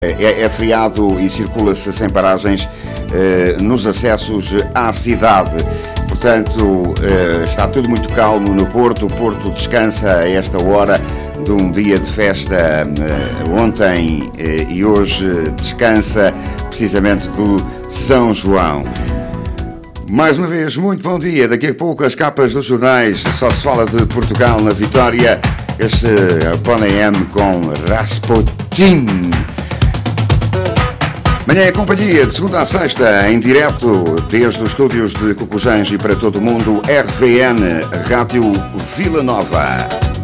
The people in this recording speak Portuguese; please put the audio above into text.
É feriado e circula-se sem paragens nos acessos à cidade. Portanto, está tudo muito calmo no Porto. O Porto descansa a esta hora de um dia de festa ontem e hoje descansa precisamente do São João. Mais uma vez, muito bom dia. Daqui a pouco as capas dos jornais. Só se fala de Portugal na vitória. Este é o Pony M com Rasputin. Manhã é companhia, de segunda a sexta, em direto, desde os estúdios de Cocujães e para todo o mundo, RVN, Rádio Vila Nova.